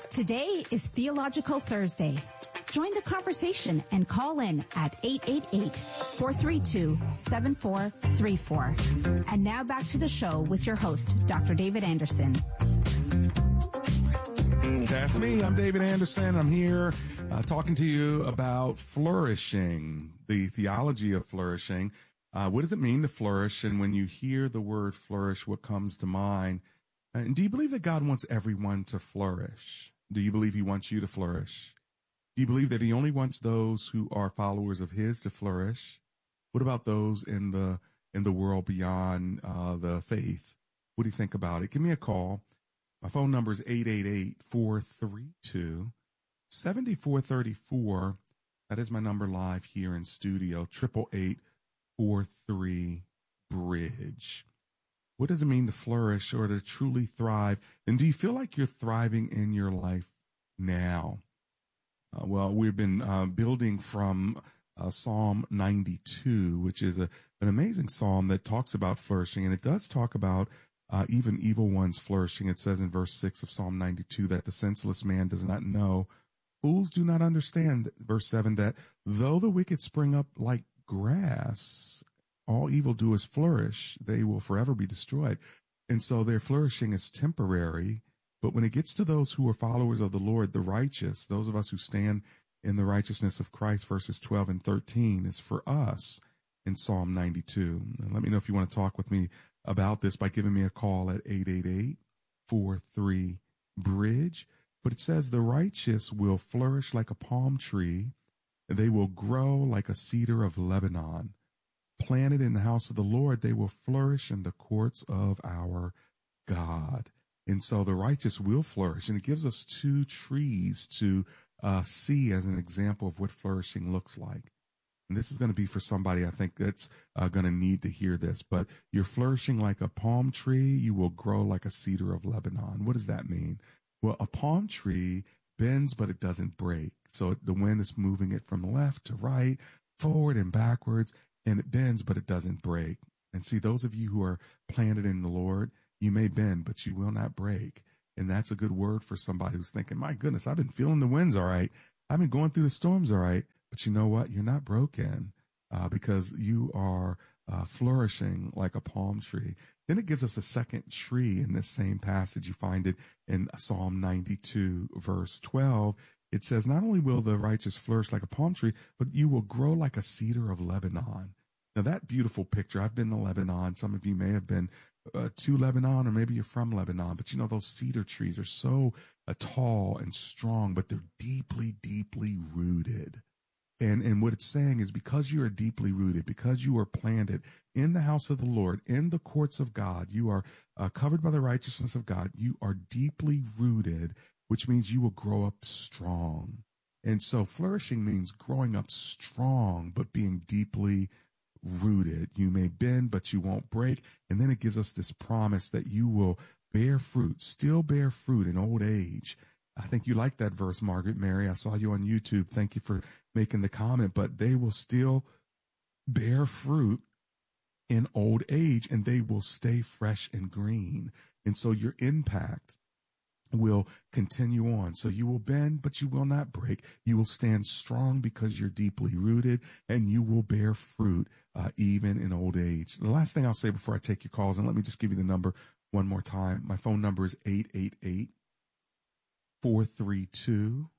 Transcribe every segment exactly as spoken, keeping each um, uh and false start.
Today is Theological Thursday. Join the conversation and call in at eight eight eight, four three two, seven four three four. And now back to the show with your host, Doctor David Anderson. That's me. I'm David Anderson. I'm here uh, talking to you about flourishing, the theology of flourishing. Uh, what does it mean to flourish? And when you hear the word flourish, what comes to mind? And do you believe that God wants everyone to flourish? Do you believe he wants you to flourish? Do you believe that he only wants those who are followers of his to flourish? What about those in the in the world beyond uh, the faith? What do you think about it? Give me a call. My phone number is eight eight eight, four three two, seven four three four. That is my number live here in studio, eight eight eight, four three, bridge. What does it mean to flourish or to truly thrive? And do you feel like you're thriving in your life now? Uh, well, we've been uh, building from uh, Psalm ninety-two, which is a, an amazing psalm that talks about flourishing. And it does talk about uh, even evil ones flourishing. It says in verse six of Psalm ninety-two that the senseless man does not know. Fools do not understand, verse seven, that though the wicked spring up like grass, all evildoers flourish, they will forever be destroyed. And so their flourishing is temporary. But when it gets to those who are followers of the Lord, the righteous, those of us who stand in the righteousness of Christ, verses twelve and thirteen is for us in Psalm ninety-two. And let me know if you want to talk with me about this by giving me a call at eight eight eight, four three, bridge. But it says the righteous will flourish like a palm tree. They will grow like a cedar of Lebanon. Planted in the house of the Lord, they will flourish in the courts of our God. And so the righteous will flourish. And it gives us two trees to uh, see as an example of what flourishing looks like. And this is going to be for somebody, I think, that's uh, going to need to hear this. But you're flourishing like a palm tree. You will grow like a cedar of Lebanon. What does that mean? Well, a palm tree bends, but it doesn't break. So the wind is moving it from left to right, forward and backwards, and it bends, but it doesn't break. And see, those of you who are planted in the Lord, you may bend, but you will not break. And that's a good word for somebody who's thinking, my goodness, I've been feeling the winds all right. I've been going through the storms all right. But you know what? You're not broken uh, because you are uh, flourishing like a palm tree. Then it gives us a second tree in this same passage. You find it in Psalm ninety-two, verse twelve. It says, not only will the righteous flourish like a palm tree, but you will grow like a cedar of Lebanon. Now, that beautiful picture, I've been to Lebanon. Some of you may have been uh, to Lebanon, or maybe you're from Lebanon. But, you know, those cedar trees are so uh, tall and strong, but they're deeply, deeply rooted. And and what it's saying is because you are deeply rooted, because you are planted in the house of the Lord, in the courts of God, you are uh, covered by the righteousness of God, you are deeply rooted, which means you will grow up strong. And so flourishing means growing up strong, but being deeply rooted. You may bend, but you won't break. And then it gives us this promise that you will bear fruit, still bear fruit in old age. I think you like that verse, Margaret Mary. I saw you on YouTube. Thank you for making the comment. But they will still bear fruit in old age, and they will stay fresh and green. And so your impact will continue on. So you will bend, but you will not break. You will stand strong because you're deeply rooted, and you will bear fruit uh, even in old age. The last thing I'll say before I take your calls, and let me just give you the number one more time. My phone number is eight eight eight, four three two,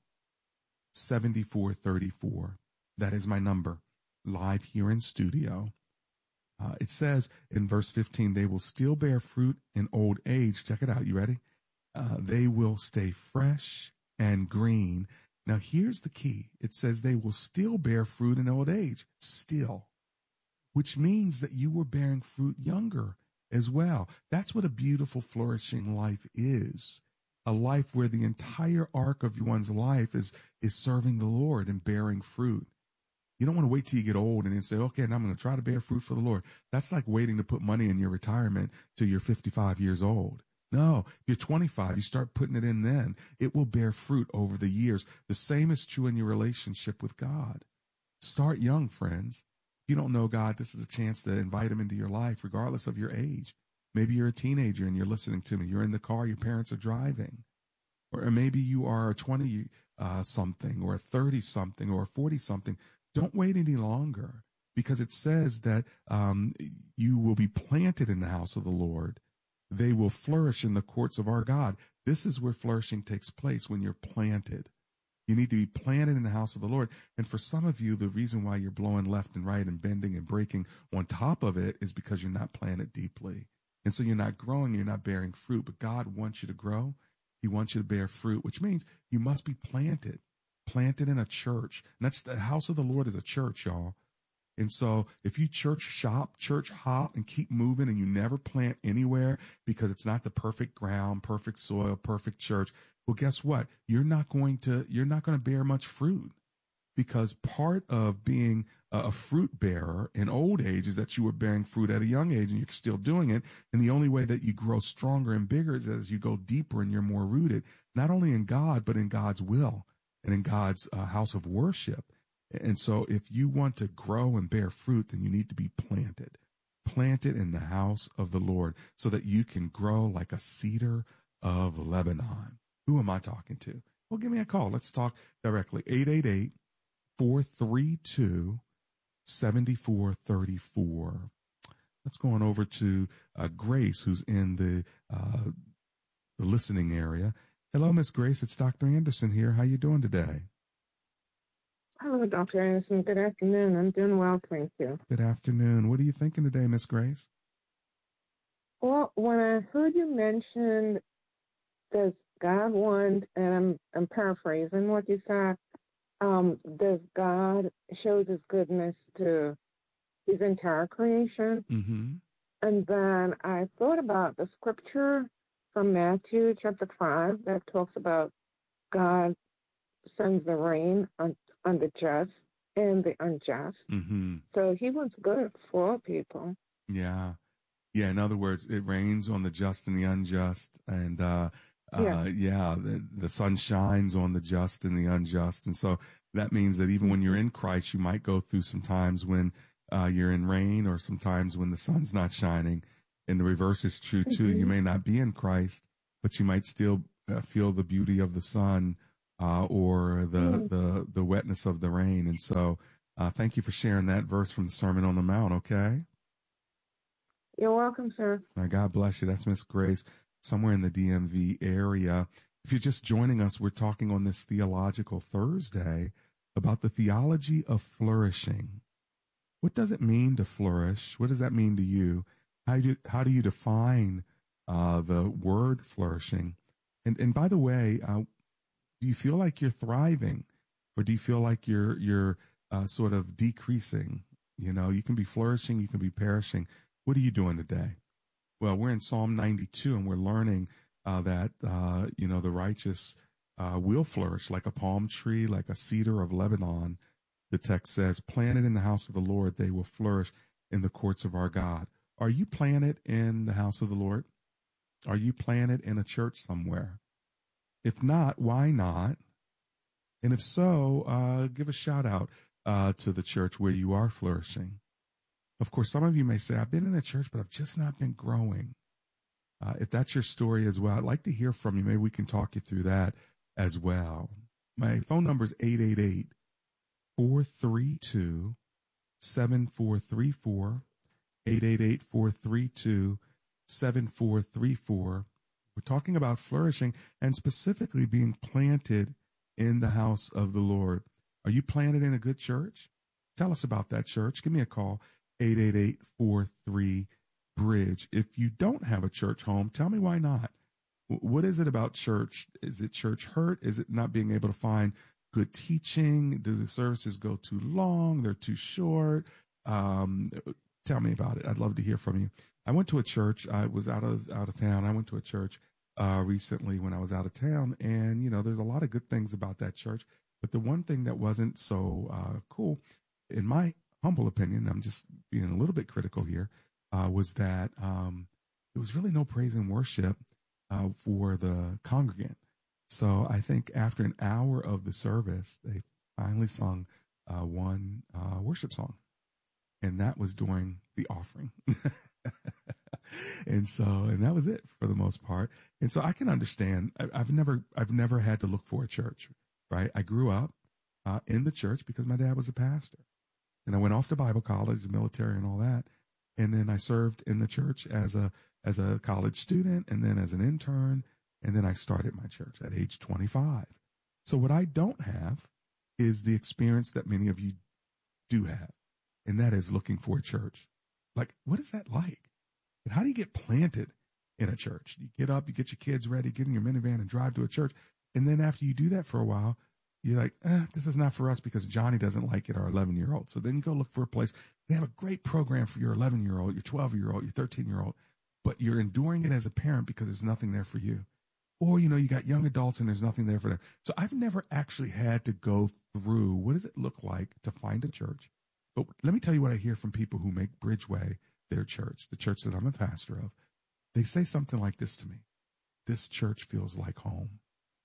seven four three four. That is my number, live here in studio. Uh, it says in verse fifteen, they will still bear fruit in old age. Check it out. You ready? Uh, they will stay fresh and green. Now, here's the key. It says they will still bear fruit in old age, still, which means that you were bearing fruit younger as well. That's what a beautiful, flourishing life is. A life where the entire arc of one's life is, is serving the Lord and bearing fruit. You don't want to wait till you get old and then say, okay, now I'm going to try to bear fruit for the Lord. That's like waiting to put money in your retirement till you're fifty-five years old. No, if you're twenty-five, you start putting it in then. It will bear fruit over the years. The same is true in your relationship with God. Start young, friends. If you don't know God, this is a chance to invite him into your life, regardless of your age. Maybe you're a teenager and you're listening to me. You're in the car, your parents are driving. or maybe you are a twenty uh, something or a thirty something or a forty something. Don't wait any longer, because it says that um, you will be planted in the house of the Lord. They will flourish in the courts of our God. This is where flourishing takes place, when you're planted. You need to be planted in the house of the Lord. And for some of you, the reason why you're blowing left and right and bending and breaking on top of it is because you're not planted deeply. And so you're not growing, you're not bearing fruit. But God wants you to grow. He wants you to bear fruit, which means you must be planted, planted in a church. And that's the house of the Lord is a church, y'all. And so if you church shop, church hop, and keep moving, and you never plant anywhere because it's not the perfect ground, perfect soil, perfect church, well, guess what? You're not going to, you're not going to bear much fruit, because part of being a, a fruit bearer in old age is that you were bearing fruit at a young age and you're still doing it. And the only way that you grow stronger and bigger is as you go deeper and you're more rooted, not only in God, but in God's will and in God's uh, house of worship. And so if you want to grow and bear fruit, then you need to be planted, planted in the house of the Lord, so that you can grow like a cedar of Lebanon. Who am I talking to? Well, give me a call. Let's talk directly. eight eight eight, four three two, seven four three four. Let's go on over to uh, Grace, who's in the, uh, the listening area. Hello, Miss Grace. It's Doctor Anderson here. How you doing today? Hello, Doctor Anderson. Good afternoon. I'm doing well, thank you. Good afternoon. What are you thinking today, Miss Grace? Well, when I heard you mention, does God want, and I'm, I'm paraphrasing what you said, um, does God show his goodness to his entire creation? Mm-hmm. And then I thought about the scripture from Matthew chapter five that talks about God sends the rain on, on the just and the unjust. Mm-hmm. So he wants good for all people. Yeah. Yeah. In other words, it rains on the just and the unjust. And, uh, Yeah. uh, yeah, the, the sun shines on the just and the unjust. And so that means that even when you're in Christ, you might go through some times when, uh, you're in rain, or sometimes when the sun's not shining. And the reverse is true too. Mm-hmm. You may not be in Christ, but you might still uh, feel the beauty of the sun, uh, or the, Mm-hmm. the, the wetness of the rain. And so, uh, thank you for sharing that verse from the Sermon on the Mount. Okay. You're welcome, sir. All right, God bless you. That's Miss Grace, somewhere in the D M V area. If you're just joining us, we're talking on this Theological Thursday about the theology of flourishing. What does it mean to flourish? What does that mean to you? How do you, how do you define uh, the word flourishing? And and by the way, uh, do you feel like you're thriving, or do you feel like you're you're uh, sort of decreasing? You know, you can be flourishing, you can be perishing. What are you doing today? Well, we're in Psalm ninety-two, and we're learning uh, that, uh, you know, the righteous uh, will flourish like a palm tree, like a cedar of Lebanon. The text says, planted in the house of the Lord, they will flourish in the courts of our God. Are you planted in the house of the Lord? Are you planted in a church somewhere? If not, why not? And if so, uh, give a shout out uh, to the church where you are flourishing. Of course, some of you may say, I've been in a church, but I've just not been growing. Uh, if that's your story as well, I'd like to hear from you. Maybe we can talk you through that as well. My phone number is eight eight eight, four three two, seven four three four, eight eight eight, four three two, seven four three four. We're talking about flourishing and specifically being planted in the house of the Lord. Are you planted in a good church? Tell us about that church. Give me a call. eight eight eight, four three, bridge. If you don't have a church home, tell me why not. What is it about church? Is it church hurt? Is it not being able to find good teaching? Do the services go too long? They're too short? Um, tell me about it. I'd love to hear from you. I went to a church. I was out of out of town. I went to a church uh, recently when I was out of town, and you know, there's a lot of good things about that church. But the one thing that wasn't so uh, cool, in my humble opinion, I'm just being a little bit critical here, uh, was that um, there was really no praise and worship uh, for the congregant. So I think after an hour of the service, they finally sung uh, one uh, worship song, and that was during the offering. And so, and that was it for the most part. And so I can understand. I, I've never, I've never had to look for a church, right? I grew up uh, in the church because my dad was a pastor, and I went off to Bible college, the military, and all that. And then I served in the church as a as a college student, and then as an intern, and then I started my church at age twenty-five. So what I don't have is the experience that many of you do have, and that is looking for a church. Like, what is that like? And how do you get planted in a church? You get up, you get your kids ready, get in your minivan and drive to a church. And then after you do that for a while, you're like, eh, this is not for us because Johnny doesn't like it, our eleven-year-old. So then you go look for a place. They have a great program for your eleven-year-old, your twelve-year-old, your thirteen-year-old, but you're enduring it as a parent because there's nothing there for you. Or, you know, you got young adults and there's nothing there for them. So I've never actually had to go through, what does it look like to find a church? But let me tell you what I hear from people who make Bridgeway their church, the church that I'm a pastor of. They say something like this to me: this church feels like home.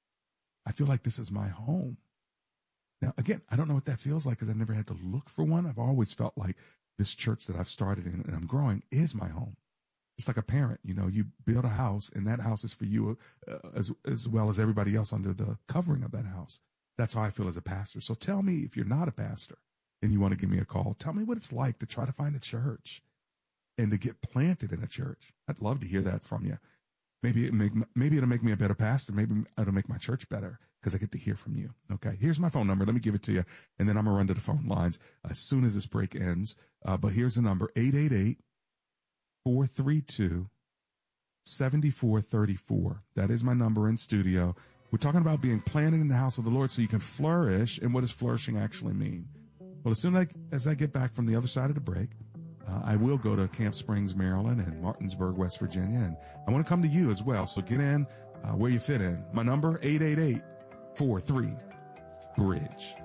I feel like this is my home. Now, again, I don't know what that feels like because I never had to look for one. I've always felt like this church that I've started in and I'm growing is my home. It's like a parent, you know, you build a house and that house is for you uh, as, as well as everybody else under the covering of that house. That's how I feel as a pastor. So tell me, if you're not a pastor and you want to give me a call, tell me what it's like to try to find a church and to get planted in a church. I'd love to hear that from you. Maybe it make, maybe it'll make me a better pastor. Maybe it'll make my church better because I get to hear from you. Okay, here's my phone number. Let me give it to you, and then I'm going to run to the phone lines as soon as this break ends. Uh, but here's the number: eight eight eight, four three two, seven four three four. That is my number in studio. We're talking about being planted in the house of the Lord so you can flourish. And what does flourishing actually mean? Well, as soon as I, as I get back from the other side of the break, Uh, I will go to Camp Springs, Maryland, and Martinsburg, West Virginia, and I want to come to you as well. So get in uh, where you fit in. My number, eight eight eight, four three, bridge.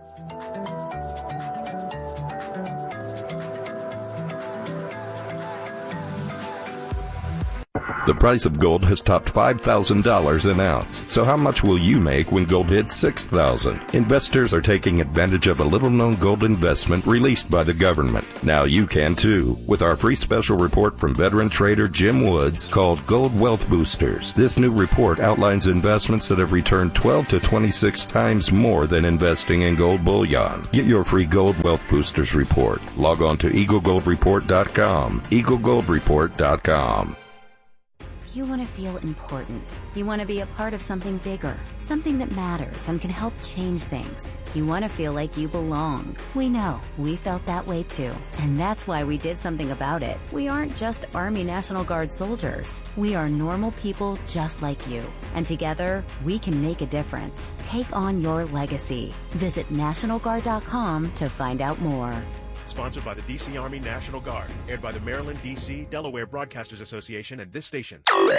The price of gold has topped five thousand dollars an ounce. So how much will you make when gold hits six thousand dollars? Investors are taking advantage of a little-known gold investment released by the government. Now you can too, with our free special report from veteran trader Jim Woods called Gold Wealth Boosters. This new report outlines investments that have returned twelve to twenty-six times more than investing in gold bullion. Get your free Gold Wealth Boosters report. Log on to eagle gold report dot com. eagle gold report dot com. You want to feel important. You want to be a part of something bigger, something that matters and can help change things. You want to feel like you belong. We know. We felt that way too. And that's why we did something about it. We aren't just Army National Guard soldiers. We are normal people just like you. And together, we can make a difference. Take on your legacy. Visit national guard dot com to find out more. Sponsored by the D C Army National Guard. Aired by the Maryland, D C, Delaware Broadcasters Association and this station.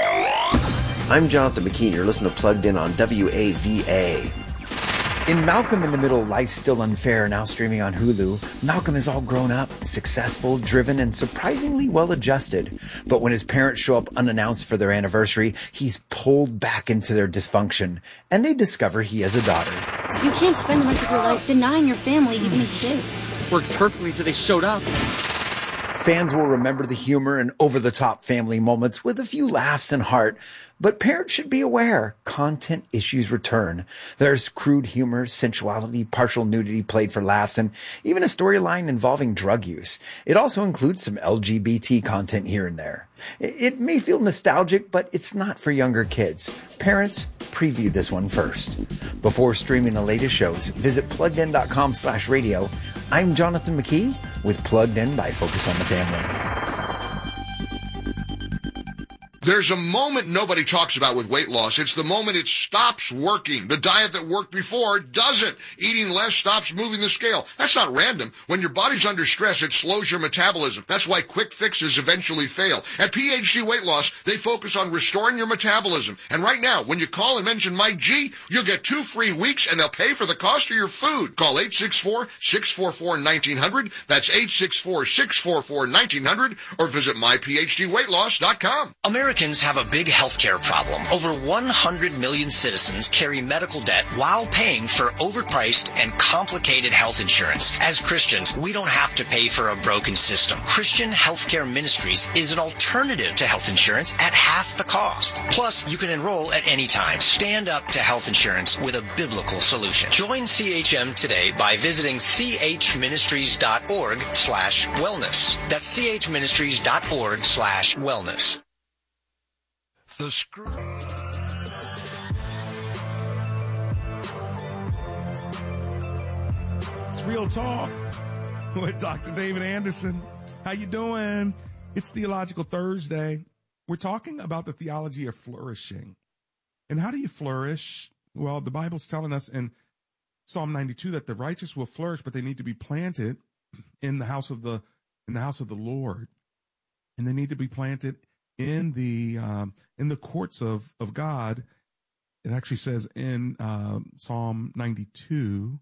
I'm Jonathan McKee. You're listening to Plugged In on W A V A. In Malcolm in the Middle, Life's Still Unfair, now streaming on Hulu, Malcolm is all grown up, successful, driven, and surprisingly well-adjusted. But when his parents show up unannounced for their anniversary, he's pulled back into their dysfunction, and they discover he has a daughter. You can't spend the rest of your life denying your family even exists. Worked perfectly until they showed up. Fans will remember the humor and over-the-top family moments with a few laughs and heart. But parents should be aware, content issues return. There's crude humor, sensuality, partial nudity played for laughs, and even a storyline involving drug use. It also includes some L G B T content here and there. It may feel nostalgic, but it's not for younger kids. Parents, preview this one first. Before streaming the latest shows, visit plugged in dot com slash radio. I'm Jonathan McKee with Plugged In by Focus on the Family. There's a moment nobody talks about with weight loss. It's the moment it stops working. The diet that worked before doesn't. Eating less stops moving the scale. That's not random. When your body's under stress, it slows your metabolism. That's why quick fixes eventually fail. At P H D Weight Loss, they focus on restoring your metabolism. And right now, when you call and mention Mike G, you'll get two free weeks and they'll pay for the cost of your food. Call eight six four, six four four, one nine zero zero. That's eight six four, six four four, one nine zero zero or visit my p h d weight loss dot com. American Americans have a big healthcare problem. Over one hundred million citizens carry medical debt while paying for overpriced and complicated health insurance. As Christians, we don't have to pay for a broken system. Christian Healthcare Ministries is an alternative to health insurance at half the cost. Plus, you can enroll at any time. Stand up to health insurance with a biblical solution. Join C H M today by visiting chministries.org slash wellness. That's chministries.org slash wellness. The screw. It's Real Talk with Doctor David Anderson. How you doing? It's Theological Thursday. We're talking about the theology of flourishing. And how do you flourish? Well, the Bible's telling us in Psalm ninety-two that the righteous will flourish, but they need to be planted in the house of the in the house of the Lord, and they need to be planted in the um, in the courts of of God. It actually says in uh, Psalm ninety-two.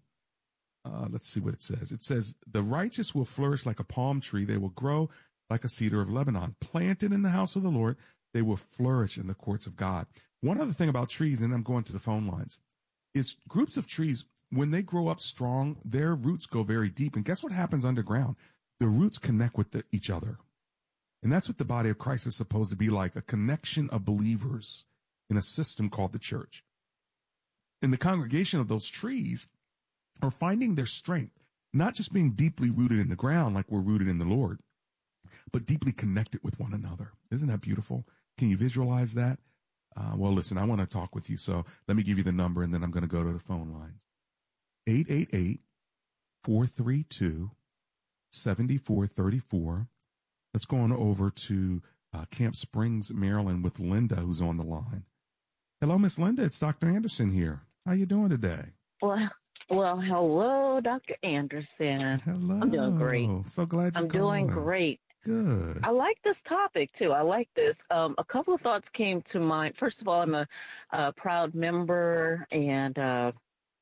Uh, let's see what it says. It says, "The righteous will flourish like a palm tree; they will grow like a cedar of Lebanon, planted in the house of the Lord. They will flourish in the courts of God." One other thing about trees, and I'm going to the phone lines, is groups of trees, when they grow up strong, their roots go very deep. And guess what happens underground? The roots connect with the, each other. And that's what the body of Christ is supposed to be like, a connection of believers in a system called the church. And the congregation of those trees are finding their strength, not just being deeply rooted in the ground like we're rooted in the Lord, but deeply connected with one another. Isn't that beautiful? Can you visualize that? Uh, well, listen, I want to talk with you, so let me give you the number, and then I'm going to go to the phone lines. eight eight eight, four three two, seven four three four. Let's go on over to uh, Camp Springs, Maryland, with Linda, who's on the line. Hello, Miss Linda. It's Doctor Anderson here. How you doing today? Well, well, hello, Doctor Anderson. Hello. I'm doing great. So glad you're I'm doing great. Good. I like this topic, too. I like this. Um, a couple of thoughts came to mind. First of all, I'm a, a proud member and uh,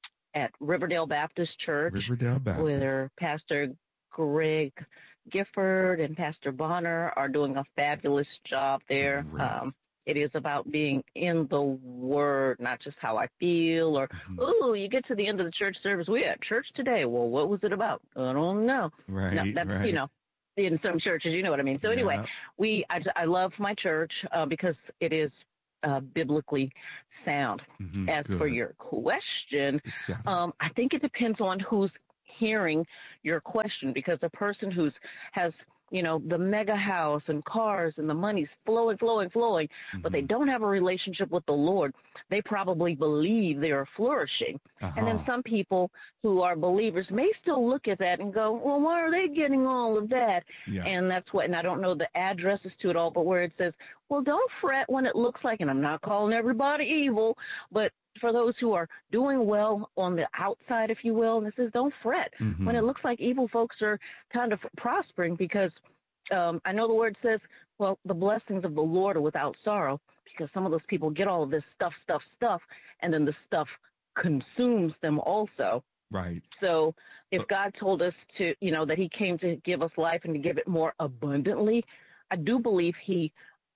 at Riverdale Baptist Church. Riverdale Baptist. Where Pastor Greg Gifford and Pastor Bonner are doing a fabulous job there. Um, it is about being in the Word, not just how I feel or, mm-hmm. oh, you get to the end of the church service. We had church today. Well, what was it about? I don't know. Right, no, that's, right. You know, in some churches, you know what I mean. So anyway, yeah. we I, I love my church uh, because it is uh, biblically sound. Mm-hmm, As good. for your question, exactly. um, I think it depends on who's hearing your question, because a person who's has you know the mega house and cars and the money's flowing flowing flowing mm-hmm. but they don't have a relationship with the Lord, they probably believe they are flourishing. uh-huh. And then some people who are believers may still look at that and go, well, why are they getting all of that? Yeah. And that's what, and I don't know the addresses to it all, but where it says, well, don't fret when it looks like, and I'm not calling everybody evil, but for those who are doing well on the outside, if you will, and it says don't fret mm-hmm. when it looks like evil folks are kind of prospering, because um, I know the word says, well, the blessings of the Lord are without sorrow, because some of those people get all of this stuff, stuff, stuff, and then the stuff consumes them also. Right. So if God told us to, you know, that he came to give us life and to give it more abundantly, I do believe he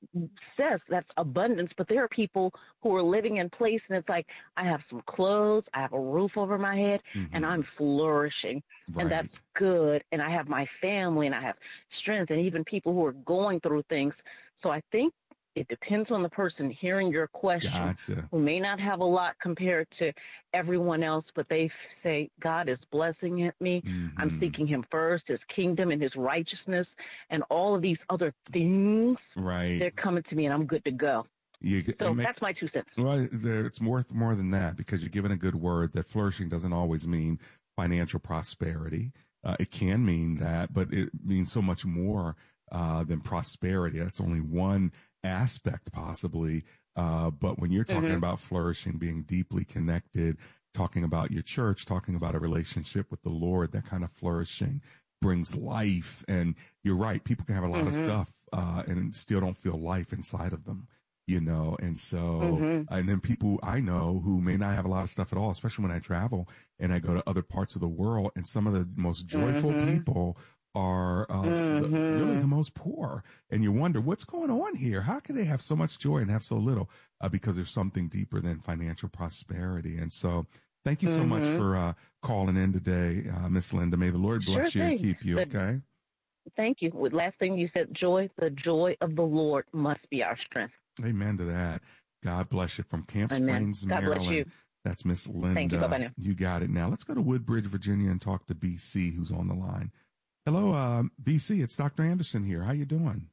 says that's abundance, but there are people who are living in place and it's like, I have some clothes, I have a roof over my head, mm-hmm. and I'm flourishing. Right. And that's good. And I have my family and I have strength, and even people who are going through things. So I think it depends on the person hearing your question, gotcha. who may not have a lot compared to everyone else, but they say, God is blessing me. Mm-hmm. I'm seeking him first, his kingdom and his righteousness, and all of these other things. Right. They're coming to me, and I'm good to go. You, so make, that's my two cents. Well, there, it's more, more than that, because you're given a good word that flourishing doesn't always mean financial prosperity. Uh, it can mean that, but it means so much more uh, than prosperity. That's only one aspect possibly. Uh, but when you're talking mm-hmm. about flourishing, being deeply connected, talking about your church, talking about a relationship with the Lord, that kind of flourishing brings life. And you're right. People can have a lot mm-hmm. of stuff, uh, and still don't feel life inside of them, you know? And so, mm-hmm. and then people I know who may not have a lot of stuff at all, especially when I travel and I go to other parts of the world, and some of the most joyful mm-hmm. people are uh, mm-hmm. the, really the most poor. And you wonder what's going on here. How can they have so much joy and have so little? Uh, because there's something deeper than financial prosperity. And so thank you so mm-hmm. much for uh, calling in today, uh, Miss Linda. May the Lord bless sure you thing. and keep you, the, okay? Thank you. Last thing you said, joy, the joy of the Lord must be our strength. Amen to that. God bless you from Camp Amen. Springs, God Maryland. Bless you. That's Miss Linda. Thank you. Bye-bye now. You got it. Now let's go to Woodbridge, Virginia, and talk to B C, who's on the line. Hello, uh, B C. It's Doctor Anderson here. How you doing?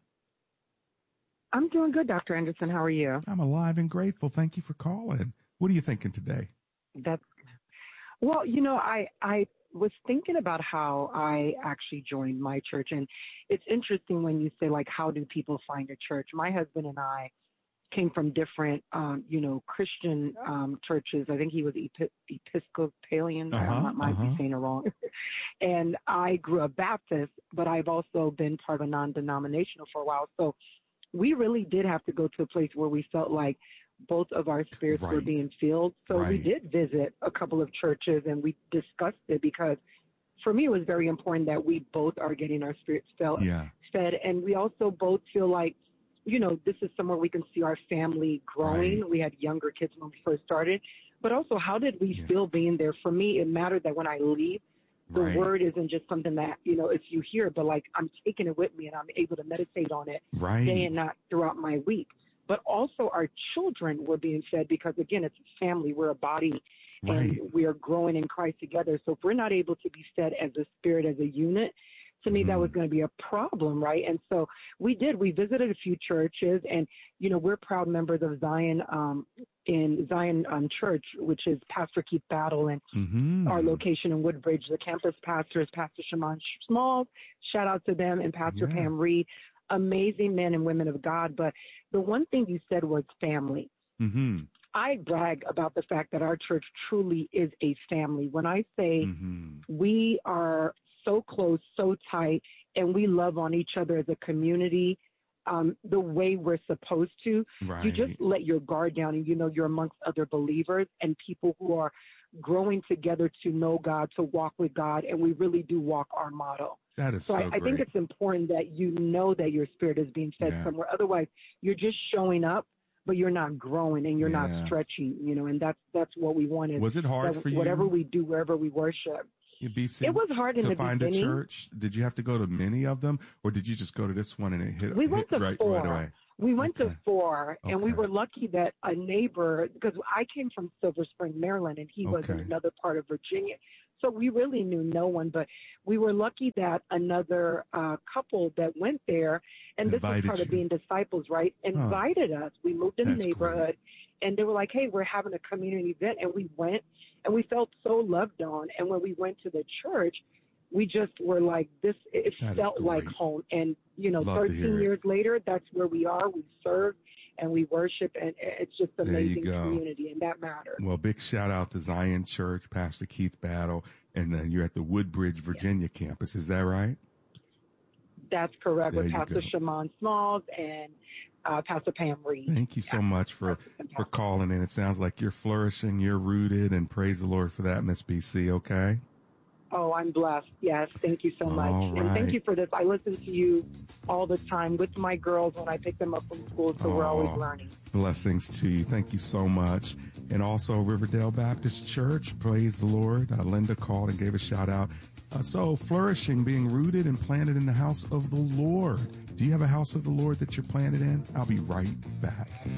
I'm doing good, Doctor Anderson. How are you? I'm alive and grateful. Thank you for calling. What are you thinking today? That's well, you know, I I was thinking about how I actually joined my church, and it's interesting when you say like, how do people find a church? My husband and I came from different, um, you know, Christian um, churches. I think he was Ep- Episcopalian. Uh-huh, I might uh-huh. be saying it wrong. And I grew up Baptist, but I've also been part of a non-denominational for a while. So we really did have to go to a place where we felt like both of our spirits right. were being filled. So right. we did visit a couple of churches and we discussed it because for me it was very important that we both are getting our spirits felt, yeah. fed. And we also both feel like, you know, this is somewhere we can see our family growing. Right. We had younger kids when we first started. But also, how did we yeah. feel being there? For me, it mattered that when I leave, the right. word isn't just something that, you know, if you hear, but like I'm taking it with me and I'm able to meditate on it right. day and night throughout my week. But also our children were being fed because, again, it's a family. We're a body right. and we are growing in Christ together. So if we're not able to be fed as a spirit, as a unit, to me, mm. that was going to be a problem, right? And so we did. We visited a few churches, and, you know, we're proud members of Zion um, in Zion um, Church, which is Pastor Keith Battle, and mm-hmm. our location in Woodbridge. The campus pastor is Pastor Shimon Smalls. Shout out to them, and Pastor yeah. Pam Reed. Amazing men and women of God. But the one thing you said was family. Mm-hmm. I brag about the fact that our church truly is a family. When I say mm-hmm. we are so close, so tight, and we love on each other as a community um, the way we're supposed to, right. you just let your guard down and you know you're amongst other believers and people who are growing together to know God, to walk with God, and we really do walk our motto. That is so so I, I think it's important that you know that your spirit is being fed yeah. somewhere. Otherwise, you're just showing up, but you're not growing and you're yeah. not stretching, you know, and that's that's what we wanted. Was it hard for you? Whatever we do, wherever we worship. B C, it was hard in to the find beginning. a church. Did you have to go to many of them, or did you just go to this one and it hit? We went hit to right, four. right away? We went okay. to four, and okay. we were lucky that a neighbor, because I came from Silver Spring, Maryland, and he was okay. in another part of Virginia. So we really knew no one, but we were lucky that another uh, couple that went there, and Invited this is part you. of being disciples, right, invited oh. us. We moved in That's the neighborhood, great. and they were like, hey, we're having a community event, and we went, and we felt so loved on. And when we went to the church, we just were like, this, it that felt like home. And, you know, Love thirteen years later, that's where we are. We serve and we worship, and it's just an amazing community, and that matters. Well, big shout out to Zion Church, Pastor Keith Battle, and uh, you're at the Woodbridge, Virginia yeah. campus. Is that right? That's correct, there with Pastor Shimon Smalls and uh, Pastor Pam Reed. Thank you so yeah. much for, for calling in. It sounds like you're flourishing, you're rooted, and praise the Lord for that, Miss B C, okay? Oh, I'm blessed. Yes, thank you so much. All right. And thank you for this. I listen to you all the time with my girls when I pick them up from school, so oh, we're always learning. Blessings to you. Thank you so much. And also Riverdale Baptist Church, praise the Lord. Uh, Linda called and gave a shout out. Uh, so flourishing, being rooted and planted in the house of the Lord. Do you have a house of the Lord that you're planted in? I'll be right back.